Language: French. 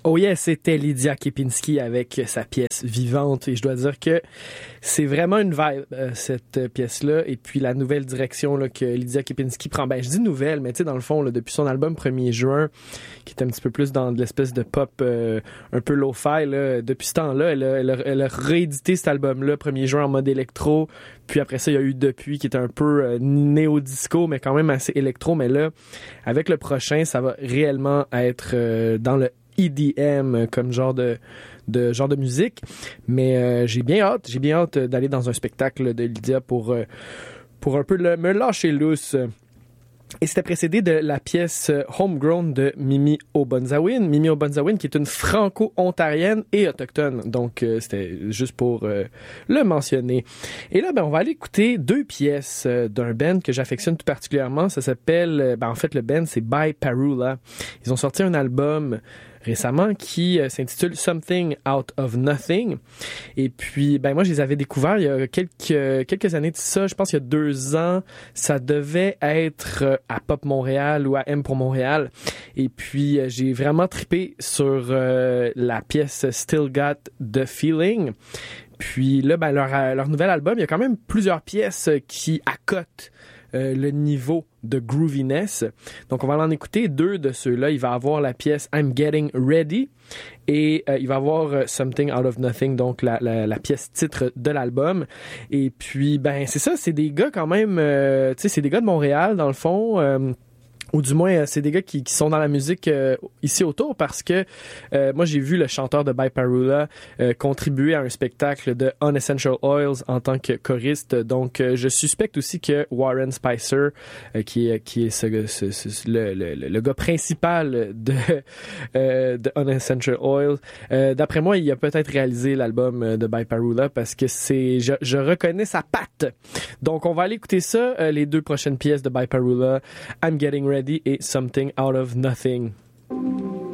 Oh yeah, c'était Lydia Kepinski avec sa pièce Vivante et je dois dire que c'est vraiment une vibe cette pièce-là et puis la nouvelle direction là, que Lydia Kepinski prend. Ben je dis nouvelle, mais tu sais dans le fond là, depuis son album 1er juin qui est un petit peu plus dans de l'espèce de pop un peu lo-fi là, depuis ce temps-là, elle a réédité cet album-là 1er juin en mode électro. Puis après ça, il y a eu Depuis qui était un peu néo-disco mais quand même assez électro, mais là avec le prochain, ça va réellement être dans le EDM comme genre de musique, mais j'ai bien hâte d'aller dans un spectacle de Lydia pour un peu me lâcher lousse. Et c'était précédé de la pièce Homegrown de Mimi Obonzawin. Mimi Obonzawin qui est une franco-ontarienne et autochtone. Donc, c'était juste pour le mentionner. Et là, on va aller écouter 2 pièces d'un band que j'affectionne tout particulièrement. Ça s'appelle, en fait, le band, c'est By Parula. Ils ont sorti un album récemment qui s'intitule Something Out of Nothing. Et puis, moi, je les avais découverts il y a quelques années de ça. Je pense qu'il y a 2 ans. Ça devait être à Pop Montréal ou à M pour Montréal. Et puis, j'ai vraiment trippé sur la pièce Still Got the Feeling. Puis là, leur nouvel album, il y a quand même plusieurs pièces qui accotent le niveau de grooviness. Donc, on va en écouter 2 de ceux-là. Il va avoir la pièce I'm Getting Ready et il va avoir Something Out of Nothing, donc la pièce titre de l'album. Et puis, c'est ça, c'est des gars quand même, tu sais, c'est des gars de Montréal, dans le fond, ou du moins c'est des gars qui sont dans la musique ici autour parce que moi j'ai vu le chanteur de By Parula contribuer à un spectacle de Unessential Oils en tant que choriste, donc je suspecte aussi que Warren Spicer qui est le gars principal de Unessential Oils, d'après moi il a peut-être réalisé l'album de By Parula parce que je reconnais sa patte. Donc on va aller écouter ça, les 2 prochaines pièces de By Parula, I'm Getting Ready et Something Out of Nothing.